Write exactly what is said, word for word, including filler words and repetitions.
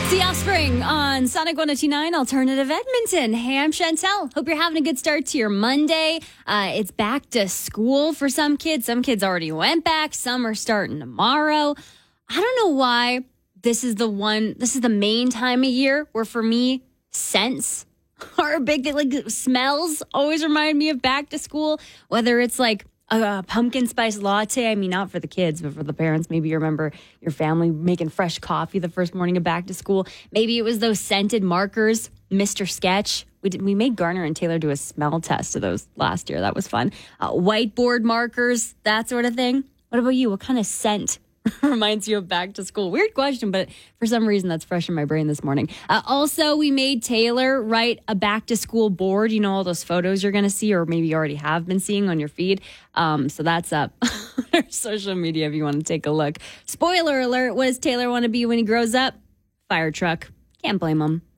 The Offspring on Sonic one oh two point nine Alternative Edmonton. Hey, I'm Chantel. Hope you're having a good start to your Monday. Uh, it's back to school for some kids. Some kids already went back. Some are starting tomorrow. I don't know why this is the one, this is the main time of year where for me, scents are a big thing. Like smells always remind me of back to school, whether it's like a pumpkin spice latte. I mean, not for the kids, but for the parents. Maybe you remember your family making fresh coffee the first morning of back to school. Maybe it was those scented markers, Mister Sketch. We did, we made Garner and Taylor do a smell test of those last year. That was fun. Uh, whiteboard markers, that sort of thing. What about you? What kind of scent reminds you of back to school? Weird question, but for some reason that's fresh in my brain this morning. Uh, also, we made Taylor write a back to school board. You know, all those photos you're going to see, or maybe you already have been seeing on your feed. Um, so that's up on our social media if you want to take a look. Spoiler alert, what does Taylor want to be when he grows up? Fire truck. Can't blame him.